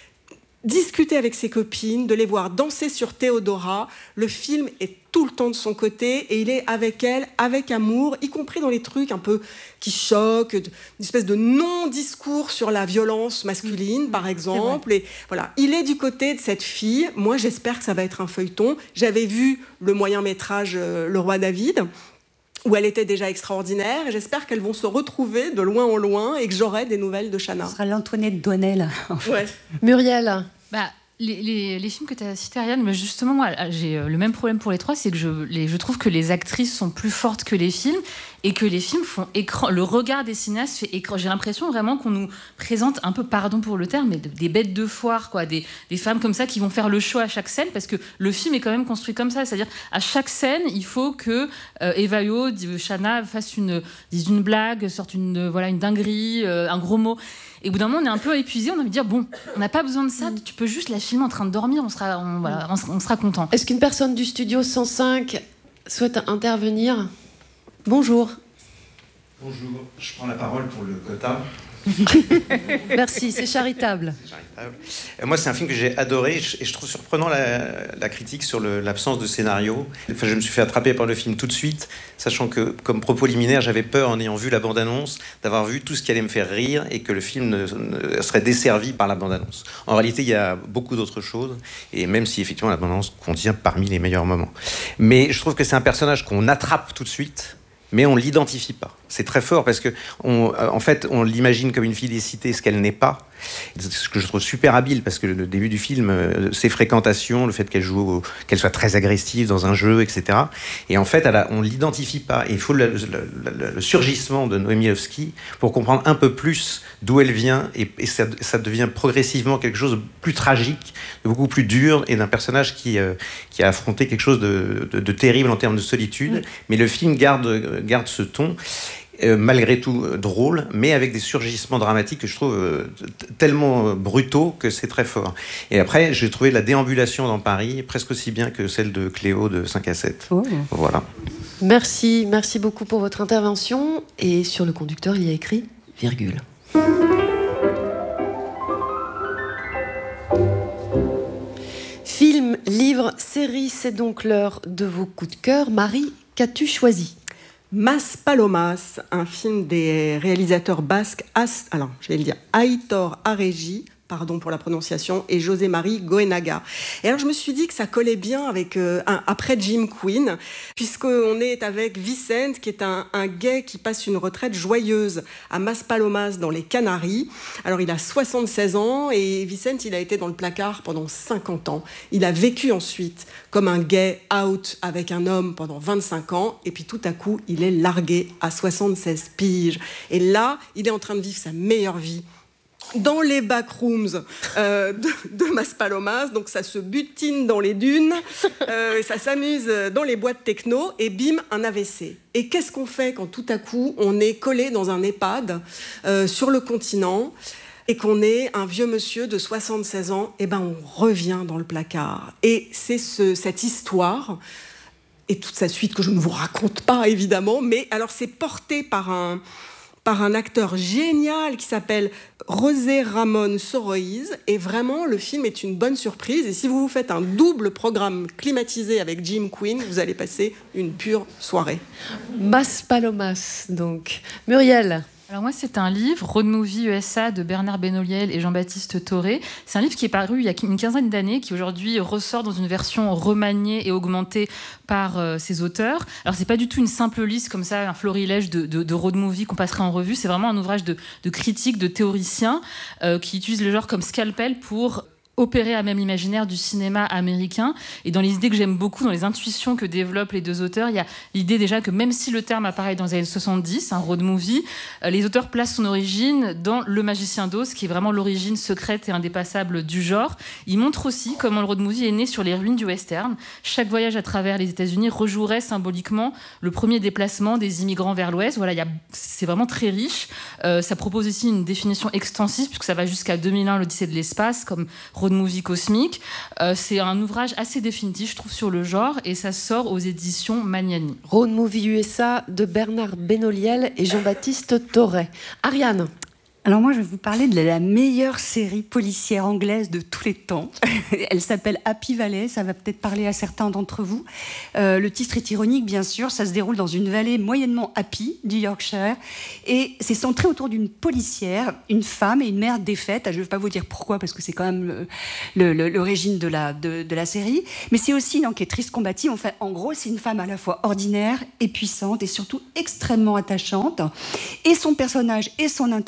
discuter avec ses copines, de les voir danser sur Théodora. Le film est tout le temps de son côté et il est avec elle, avec amour, y compris dans les trucs un peu qui choquent, une espèce de non-discours sur la violence masculine, par exemple. Et voilà, il est du côté de cette fille. Moi, j'espère que ça va être un feuilleton. J'avais vu le moyen-métrage Le Roi David, où elle était déjà extraordinaire, et j'espère qu'elles vont se retrouver de loin en loin et que j'aurai des nouvelles de Chana. Ce sera l'Antoinette Douanel. En fait. Ouais. Muriel. Les films que tu as cités, Ariane, mais justement, moi, j'ai le même problème pour les trois, c'est que je trouve que les actrices sont plus fortes que les films. et que les films font écran. Le regard des cinéastes fait écran. J'ai l'impression vraiment qu'on nous présente un peu, pardon pour le terme, mais des bêtes de foire, quoi, des femmes comme ça qui vont faire le show à chaque scène, parce que le film est quand même construit comme ça. C'est-à-dire, à chaque scène, il faut que Eva Yo, Chana dise une blague, sorte une dinguerie, un gros mot. Et au bout d'un moment, on est un peu épuisé. On a envie de dire, bon, on n'a pas besoin de ça. Tu peux juste la filmer en train de dormir. On sera content. Est-ce qu'une personne du studio 105 souhaite intervenir ? Bonjour. Bonjour, je prends la parole pour le quota. Merci, c'est charitable. Moi, c'est un film que j'ai adoré et je trouve surprenant la critique sur l'absence de scénario. Enfin, je me suis fait attraper par le film tout de suite, sachant que, comme propos liminaire, j'avais peur, en ayant vu la bande-annonce, d'avoir vu tout ce qui allait me faire rire et que le film serait desservi par la bande-annonce. En réalité, il y a beaucoup d'autres choses, et même si effectivement la bande-annonce contient parmi les meilleurs moments. Mais je trouve que c'est un personnage qu'on attrape tout de suite, mais on ne l'identifie pas. C'est très fort parce que, en fait, on l'imagine comme une fille des cités, ce qu'elle n'est pas. C'est ce que je trouve super habile, parce que le début du film, ses fréquentations, le fait qu'elle soit très agressive dans un jeu, etc. Et en fait, on ne l'identifie pas. Et il faut le surgissement de Noémie Lvovsky pour comprendre un peu plus d'où elle vient. Et ça devient progressivement quelque chose de plus tragique, de beaucoup plus dur, et d'un personnage qui a affronté quelque chose de terrible en termes de solitude. Mais le film garde ce ton. Malgré tout drôle, mais avec des surgissements dramatiques que je trouve tellement brutaux que c'est très fort. Et après, j'ai trouvé la déambulation dans Paris presque aussi bien que celle de Cléo de 5 à 7. Oh. Voilà. Merci beaucoup pour votre intervention. Et sur le conducteur, il y a écrit virgule. Film, livre, série, c'est donc l'heure de vos coups de cœur. Marie, qu'as-tu choisi ? Maspalomas, un film des réalisateurs basques, Aitor Arregi, pardon pour la prononciation, et José Marie Goenaga. Et alors je me suis dit que ça collait bien avec après Jim Queen, puisqu'on est avec Vicent, qui est un gay qui passe une retraite joyeuse à Maspalomas dans les Canaries. Alors il a 76 ans et Vicent, il a été dans le placard pendant 50 ans. Il a vécu ensuite comme un gay out avec un homme pendant 25 ans, et puis tout à coup, il est largué à 76 piges. Et là, il est en train de vivre sa meilleure vie dans les backrooms de Maspalomas, donc ça se butine dans les dunes, ça s'amuse dans les boîtes techno, et bim, un AVC. Et qu'est-ce qu'on fait quand tout à coup, on est collé dans un EHPAD sur le continent, et qu'on est un vieux monsieur de 76 ans, et ben on revient dans le placard. Et c'est cette histoire, et toute sa suite que je ne vous raconte pas, évidemment, mais alors c'est porté par un acteur génial qui s'appelle José Ramón Soroiz, et vraiment le film est une bonne surprise, et si vous faites un double programme climatisé avec Jim Queen, vous allez passer une pure soirée. Maspalomas, donc. Muriel. Alors moi, c'est un livre, Road Movie USA, de Bernard Benoliel et Jean-Baptiste Toré. C'est un livre qui est paru il y a une quinzaine d'années, qui aujourd'hui ressort dans une version remaniée et augmentée par ses auteurs. Alors c'est pas du tout une simple liste comme ça, un florilège de road movie qu'on passerait en revue. C'est vraiment un ouvrage de critique, de théoricien, qui utilise le genre comme scalpel pour opérer à même l'imaginaire du cinéma américain. Et dans les idées que j'aime beaucoup, dans les intuitions que développent les deux auteurs, il y a l'idée déjà que même si le terme apparaît dans les années 70, un road movie, les auteurs placent son origine dans Le Magicien d'Oz, qui est vraiment l'origine secrète et indépassable du genre. Ils montrent aussi comment le road movie est né sur les ruines du western. Chaque voyage à travers les États-Unis rejouerait symboliquement le premier déplacement des immigrants vers l'Ouest. Voilà, c'est vraiment très riche. Ça propose ici une définition extensive, puisque ça va jusqu'à 2001, l'Odyssée de l'espace, comme road movie cosmique. C'est un ouvrage assez définitif, je trouve, sur le genre, et ça sort aux éditions Magnani. Road Movie USA de Bernard Benoliel et Jean-Baptiste Toré. Ariane. Alors moi, je vais vous parler de la meilleure série policière anglaise de tous les temps. Elle s'appelle Happy Valley, ça va peut-être parler à certains d'entre vous. Le titre est ironique, bien sûr, ça se déroule dans une vallée moyennement happy du Yorkshire, et c'est centré autour d'une policière, une femme et une mère défaite. Je ne vais pas vous dire pourquoi, parce que c'est quand même l'origine de la série, mais c'est aussi une enquêtrice combative. Enfin, en gros, c'est une femme à la fois ordinaire et puissante, et surtout extrêmement attachante, et son personnage et son interprète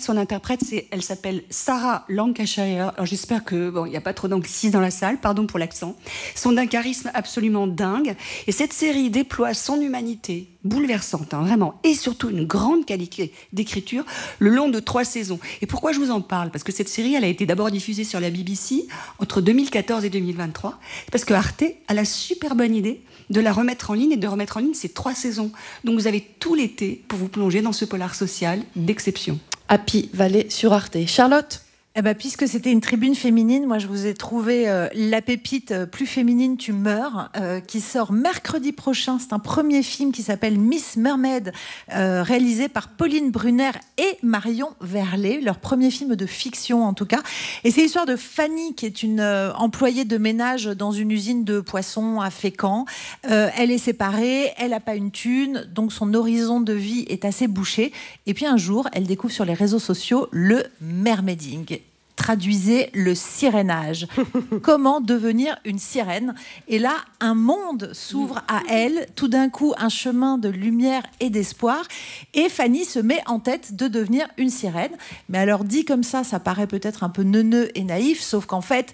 son interprète, elle s'appelle Sarah Lancashire. Alors j'espère que il n'y a pas trop d'anglicisme dans la salle, pardon pour l'accent. Sont d'un charisme absolument dingue. Et cette série déploie son humanité bouleversante, vraiment, et surtout une grande qualité d'écriture le long de 3 saisons. Et pourquoi je vous en parle? Parce que cette série, elle a été d'abord diffusée sur la BBC entre 2014 et 2023, parce que Arte a la super bonne idée de la remettre en ligne et de remettre en ligne ces 3 saisons. Donc vous avez tout l'été pour vous plonger dans ce polar social d'exception. Happy Valley sur Arte. Charlotte? Puisque c'était une tribune féminine, moi je vous ai trouvé la pépite Plus féminine tu meurs, qui sort mercredi prochain. C'est un premier film qui s'appelle Miss Mermaid, réalisé par Pauline Brunner et Marion Verlet, leur premier film de fiction en tout cas. Et c'est l'histoire de Fanny, qui est une employée de ménage dans une usine de poissons à Fécamp. Elle est séparée, elle n'a pas une thune, donc son horizon de vie est assez bouché. Et puis un jour, elle découvre sur les réseaux sociaux le mermaiding. Traduisez le sirénage. Comment devenir une sirène? Et là, un monde s'ouvre à elle. Tout d'un coup, un chemin de lumière et d'espoir. Et Fanny se met en tête de devenir une sirène. Mais alors, dit comme ça paraît peut-être un peu neuneux et naïf. Sauf qu'en fait,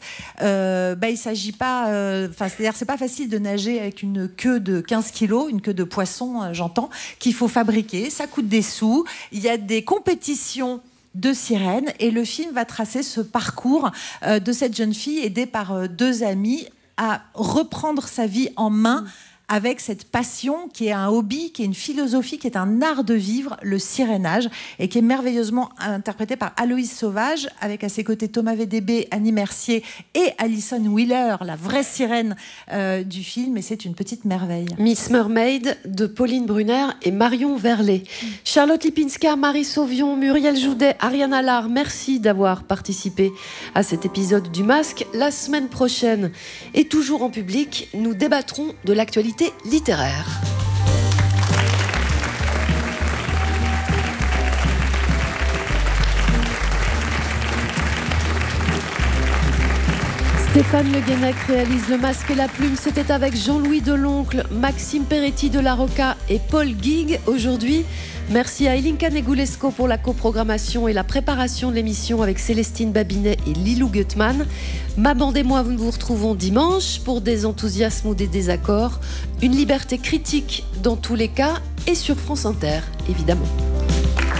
il s'agit pas... c'est-à-dire, c'est pas facile de nager avec une queue de 15 kilos, une queue de poisson, j'entends, qu'il faut fabriquer. Ça coûte des sous. Il y a des compétitions de sirènes, et le film va tracer ce parcours de cette jeune fille aidée par 2 amis à reprendre sa vie en main avec cette passion qui est un hobby, qui est une philosophie, qui est un art de vivre, le sirénage, et qui est merveilleusement interprété par Aloïse Sauvage, avec à ses côtés Thomas VDB, Annie Mercier et Alison Wheeler, la vraie sirène du film, et c'est une petite merveille. Miss Mermaid de Pauline Brunner et Marion Verlet. Charlotte Lipinska, Marie Sauvion, Muriel Joudet, Ariane Allard, merci d'avoir participé à cet épisode du Masque. La semaine prochaine, et toujours en public, nous débattrons de l'actualité littéraire. Stéphane Le Guenec réalise Le Masque et la Plume. C'était avec Jean-Louis Deloncle, Maxime Peretti de la Rocca et Paul Guigues aujourd'hui. Merci à Elinka Negulesco pour la coprogrammation et la préparation de l'émission avec Célestine Babinet et Lilou Gutmann. Ma bande et moi, nous vous retrouvons dimanche pour des enthousiasmes ou des désaccords. Une liberté critique dans tous les cas et sur France Inter, évidemment.